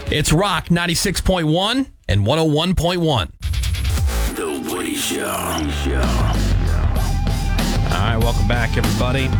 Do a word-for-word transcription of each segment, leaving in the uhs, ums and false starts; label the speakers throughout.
Speaker 1: It's Rock ninety-six point one and one oh one point one.
Speaker 2: The Woody Show. Show.
Speaker 1: All right, welcome back, everybody.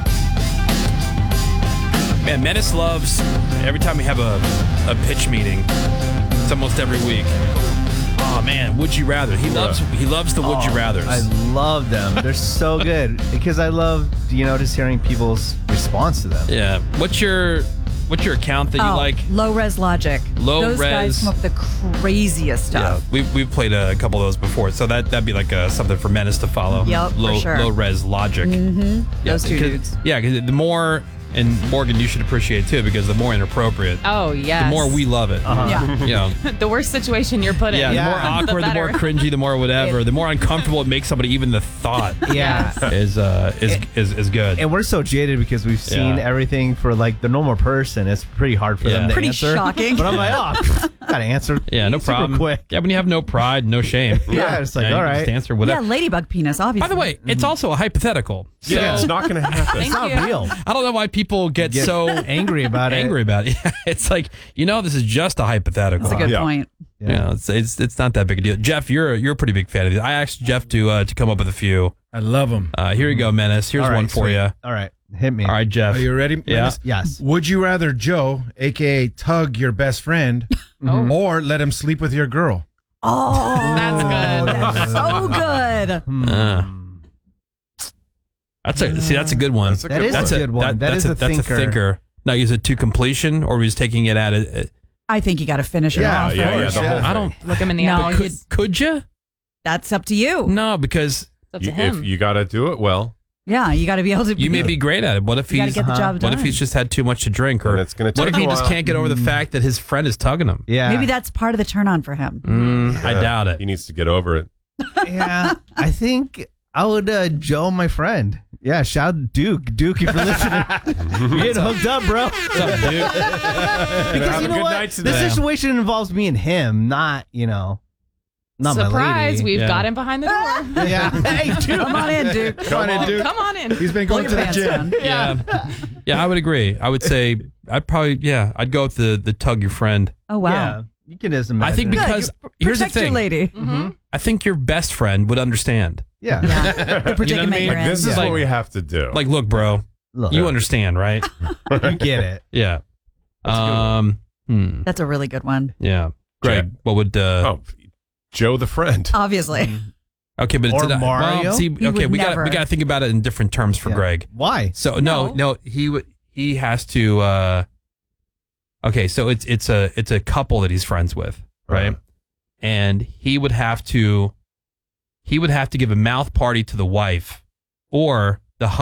Speaker 1: Man, Menace loves, every time we have a, a pitch meeting, it's almost every week. Oh, man, Would You Rather. He loves he loves the Would You Rathers.
Speaker 3: I love them. They're so good because I love, you know, just hearing people's response to them.
Speaker 1: Yeah. What's your what's your account that you
Speaker 4: oh,
Speaker 1: like?
Speaker 4: Low Res Logic.
Speaker 1: Low
Speaker 4: Those
Speaker 1: res.
Speaker 4: guys come up with the craziest stuff.
Speaker 1: Yeah, we've, we've played a couple of those before, so that, that'd be like uh something for Menace to follow.
Speaker 4: Yep, for
Speaker 1: low,
Speaker 4: sure.
Speaker 1: Low res logic.
Speaker 4: Mm-hmm.
Speaker 1: Yeah,
Speaker 4: Those two
Speaker 1: because-
Speaker 4: dudes.
Speaker 1: Yeah, because the more, and Morgan, you should appreciate too, because the more inappropriate,
Speaker 5: Oh, yes.
Speaker 1: the more we love it.
Speaker 3: Uh-huh.
Speaker 4: Yeah.
Speaker 1: You know,
Speaker 5: The worse situation you're put in.
Speaker 1: yeah, the more awkward, the, more
Speaker 5: better.
Speaker 1: cringy, the more whatever, the more uncomfortable it makes somebody. Even the thought
Speaker 3: Yeah.
Speaker 1: is uh is is is good.
Speaker 3: And we're so jaded because we've seen
Speaker 1: Yeah.
Speaker 3: everything for like the normal person. It's pretty hard for
Speaker 1: Yeah.
Speaker 3: them to
Speaker 4: Pretty
Speaker 3: answer.
Speaker 4: shocking.
Speaker 3: But I'm like, oh, gotta answer.
Speaker 1: Yeah, no
Speaker 3: super
Speaker 1: problem.
Speaker 3: quick.
Speaker 1: Yeah, when you have no pride, no shame.
Speaker 3: Yeah, it's like,
Speaker 1: Yeah, you
Speaker 3: all
Speaker 1: can
Speaker 3: right.
Speaker 1: just answer
Speaker 4: Yeah,
Speaker 1: whatever.
Speaker 4: ladybug penis, obviously.
Speaker 1: By the way, it's also a hypothetical. So
Speaker 6: Yeah, it's not going to happen.
Speaker 5: Thank
Speaker 3: It's not
Speaker 5: you.
Speaker 3: real.
Speaker 1: I don't know why people get,
Speaker 3: Get
Speaker 1: so
Speaker 3: angry about it.
Speaker 1: angry about it. It's like, you know, this is just a hypothetical.
Speaker 4: That's a good
Speaker 6: Yeah.
Speaker 4: point.
Speaker 1: You know, it's, it's it's not that big a deal. Jeff, you're you're a pretty big fan of these. I asked Jeff to uh, to come up with a few.
Speaker 7: I love them.
Speaker 1: Uh, here you go, Menace. Here's
Speaker 3: All right,
Speaker 1: one for
Speaker 3: sweet.
Speaker 1: you.
Speaker 3: All right, hit me.
Speaker 1: All right, Jeff.
Speaker 7: Are you ready?
Speaker 1: Yeah.
Speaker 7: Menace?
Speaker 3: Yes.
Speaker 7: Would you rather Joe, a k a. Tug your best friend, or let him sleep with your girl?
Speaker 4: Oh,
Speaker 5: That's good.
Speaker 4: that's so good.
Speaker 3: Hmm.
Speaker 1: Uh, that's a see. That's a good one.
Speaker 6: That's a
Speaker 3: That
Speaker 6: good
Speaker 3: is
Speaker 1: That's
Speaker 3: a good one.
Speaker 1: That,
Speaker 3: That
Speaker 1: that's
Speaker 3: is
Speaker 1: a,
Speaker 3: a
Speaker 1: that's
Speaker 3: thinker.
Speaker 1: a thinker. Now, is it to completion, or was taking it at it?
Speaker 4: I think you got to finish it
Speaker 3: Yeah,
Speaker 4: off.
Speaker 6: Yeah, yeah,
Speaker 3: course,
Speaker 6: the whole
Speaker 3: yeah.
Speaker 1: I don't.
Speaker 5: Look him in the
Speaker 4: No,
Speaker 5: eye.
Speaker 1: Could,
Speaker 5: It's
Speaker 1: could you?
Speaker 4: That's up to you.
Speaker 1: No, because
Speaker 5: up to
Speaker 6: You,
Speaker 5: him.
Speaker 6: if you got to do it well,
Speaker 4: Yeah, you got to be able to.
Speaker 1: you may be great at it. What if
Speaker 4: You got to
Speaker 1: he's
Speaker 4: get the job done.
Speaker 1: what if he's just had too much to drink, or
Speaker 6: And it's gonna
Speaker 1: what
Speaker 6: take
Speaker 1: if he
Speaker 6: a
Speaker 1: just
Speaker 6: while.
Speaker 1: can't get over the fact that his friend is tugging him?
Speaker 3: Yeah.
Speaker 4: Maybe that's part of the turn on for him.
Speaker 1: Mm, I
Speaker 6: uh,
Speaker 1: doubt it.
Speaker 6: he needs to get over it.
Speaker 3: Yeah. I think I would uh, Joe, my friend. Yeah, shout out Duke. Duke, if you're listening. You're getting hooked up, bro.
Speaker 1: What's up, dude?
Speaker 3: Because
Speaker 6: have
Speaker 3: you
Speaker 6: a
Speaker 3: know
Speaker 6: good
Speaker 3: what?
Speaker 6: night
Speaker 3: The
Speaker 6: today.
Speaker 3: situation involves me and him, not, you know, not my
Speaker 5: Surprise,
Speaker 3: lady.
Speaker 5: we've
Speaker 1: Yeah.
Speaker 5: got him behind the door.
Speaker 3: Yeah. Hey, Duke.
Speaker 4: Come on in, Duke.
Speaker 7: Come on in, dude.
Speaker 5: Come on in.
Speaker 7: He's been
Speaker 4: Pull
Speaker 7: going
Speaker 4: your
Speaker 7: to the
Speaker 4: pants
Speaker 7: gym.
Speaker 4: down.
Speaker 1: Yeah, yeah, I would agree. I would say I'd probably yeah, I'd go with the the tug your friend.
Speaker 4: Oh wow.
Speaker 3: Yeah. You can just
Speaker 1: I
Speaker 3: imagine.
Speaker 1: think
Speaker 3: it.
Speaker 1: because
Speaker 4: Good.
Speaker 1: here's the
Speaker 4: Protect your
Speaker 1: thing.
Speaker 4: lady.
Speaker 5: Mm-hmm.
Speaker 1: I think your best friend would understand.
Speaker 3: Yeah.
Speaker 4: Yeah. The predicament
Speaker 1: You know what I mean?
Speaker 4: you're
Speaker 6: Like,
Speaker 4: in.
Speaker 6: this is
Speaker 1: Yeah.
Speaker 6: what we have to do.
Speaker 1: Like, look, bro,
Speaker 3: Look,
Speaker 1: you understand, right?
Speaker 3: you get it.
Speaker 1: Yeah. Um. Hmm.
Speaker 4: That's a really good one.
Speaker 1: Yeah. Greg, what would? Uh,
Speaker 6: oh, Joe the friend.
Speaker 4: Obviously.
Speaker 1: Okay, but
Speaker 3: Or
Speaker 1: it's,
Speaker 3: Mario?
Speaker 1: Well, see,
Speaker 4: He
Speaker 1: okay,
Speaker 4: would
Speaker 1: we got
Speaker 4: never.
Speaker 1: we got to think about it in different terms for
Speaker 3: Yeah.
Speaker 1: Greg.
Speaker 3: Why?
Speaker 1: So no,
Speaker 5: No.
Speaker 1: no, he would he has to. uh Okay, so it's it's a it's a couple that he's friends with, right?
Speaker 6: Uh-huh.
Speaker 1: And he would have to he would have to give a mouth party to the wife, or